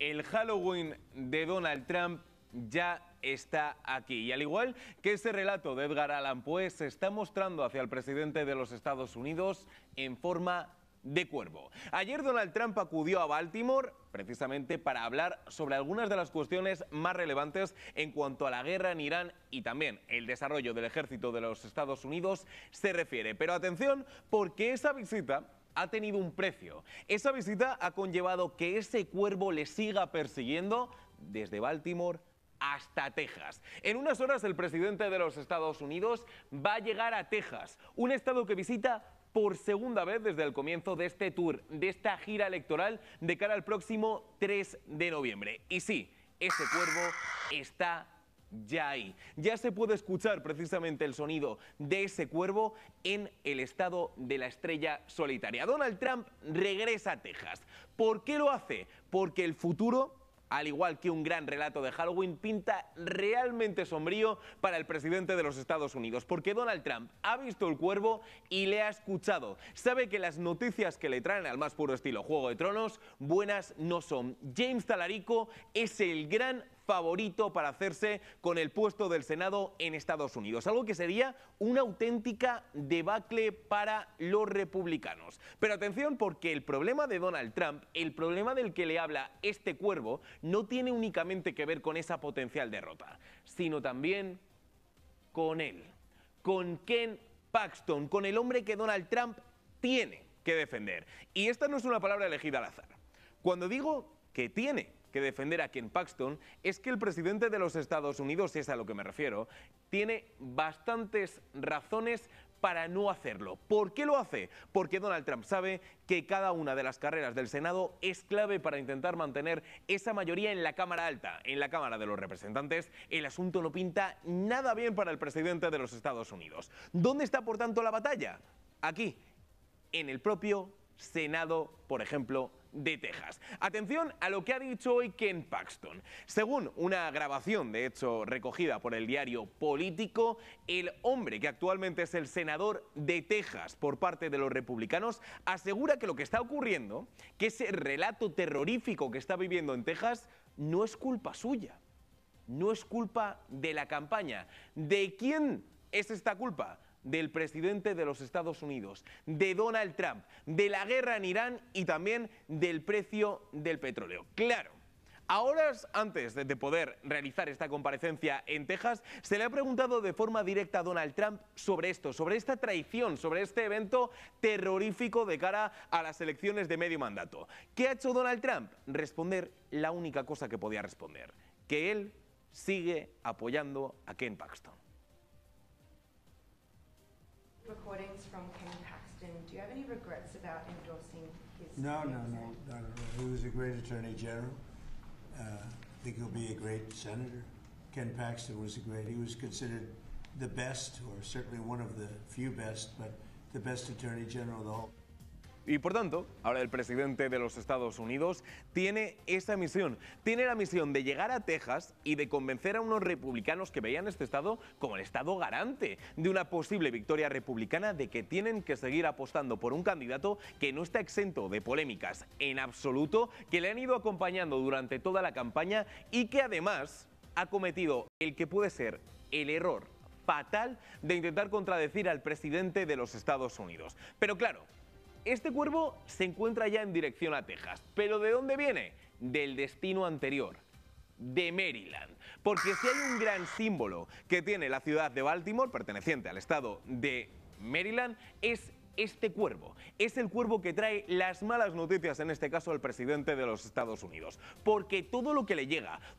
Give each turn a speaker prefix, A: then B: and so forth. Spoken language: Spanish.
A: El Halloween de Donald Trump ya está aquí. Y al igual que ese relato de Edgar Allan Poe, se está mostrando hacia el presidente de los Estados Unidos en forma de cuervo. Ayer Donald Trump acudió a Baltimore precisamente para hablar sobre algunas de las cuestiones más relevantes en cuanto a la guerra en Irán y también el desarrollo del ejército de los Estados Unidos se refiere. Pero atención, porque esa visita ha tenido un precio. Esa visita ha conllevado que ese cuervo le siga persiguiendo desde Baltimore hasta Texas. En unas horas el presidente de los Estados Unidos va a llegar a Texas, un estado que visita por segunda vez desde el comienzo de este tour, de esta gira electoral de cara al próximo 3 de noviembre. Y sí, ese cuervo está ya ahí. Ya se puede escuchar precisamente el sonido de ese cuervo en el estado de la estrella solitaria. Donald Trump regresa a Texas. ¿Por qué lo hace? Porque el futuro, al igual que un gran relato de Halloween, pinta realmente sombrío para el presidente de los Estados Unidos. Porque Donald Trump ha visto el cuervo y le ha escuchado. Sabe que las noticias que le traen al más puro estilo Juego de Tronos, buenas no son. James Talarico es el gran favorito para hacerse con el puesto del Senado en Estados Unidos, algo que sería una auténtica debacle para los republicanos. Pero atención, porque el problema de Donald Trump, el problema del que le habla este cuervo, no tiene únicamente que ver con esa potencial derrota, sino también con él, con Ken Paxton, con el hombre que Donald Trump tiene que defender. Y esta no es una palabra elegida al azar. Cuando digo que tiene que defender a Ken Paxton, es que el presidente de los Estados Unidos, y es a lo que me refiero, tiene bastantes razones para no hacerlo. ¿Por qué lo hace? Porque Donald Trump sabe que cada una de las carreras del Senado es clave para intentar mantener esa mayoría en la Cámara Alta, en la Cámara de los Representantes. El asunto no pinta nada bien para el presidente de los Estados Unidos. ¿Dónde está, por tanto, la batalla? Aquí, en el propio Senado, por ejemplo, de Texas. Atención a lo que ha dicho hoy Ken Paxton. Según una grabación, de hecho, recogida por el diario Político, el hombre que actualmente es el senador de Texas por parte de los republicanos asegura que lo que está ocurriendo, que ese relato terrorífico que está viviendo en Texas, no es culpa suya, no es culpa de la campaña. ¿De quién es esta culpa? Del presidente de los Estados Unidos, de Donald Trump, de la guerra en Irán y también del precio del petróleo. Claro, a horas antes de poder realizar esta comparecencia en Texas, se le ha preguntado de forma directa a Donald Trump sobre esto, sobre esta traición, sobre este evento terrorífico de cara a las elecciones de medio mandato. ¿Qué ha hecho Donald Trump? Responder la única cosa que podía responder, que él sigue apoyando a Ken Paxton.
B: Recordings from Ken Paxton. Do you have any regrets about endorsing his?
C: No, not at all. He was a great attorney general. I think he'll be a great senator. Ken Paxton was he was considered the best, or certainly one of the few best, but the best attorney general of the whole.
A: Y por tanto, ahora el presidente de los Estados Unidos tiene esa misión. Tiene la misión de llegar a Texas y de convencer a unos republicanos que veían este estado como el estado garante de una posible victoria republicana, de que tienen que seguir apostando por un candidato que no está exento de polémicas en absoluto, que le han ido acompañando durante toda la campaña y que además ha cometido el que puede ser el error fatal de intentar contradecir al presidente de los Estados Unidos. Pero claro, este cuervo se encuentra ya en dirección a Texas. ¿Pero de dónde viene? Del destino anterior, de Maryland. Porque si hay un gran símbolo que tiene la ciudad de Baltimore, perteneciente al estado de Maryland, es este cuervo. Es el cuervo que trae las malas noticias, en este caso al presidente de los Estados Unidos. Porque todo lo que le llega,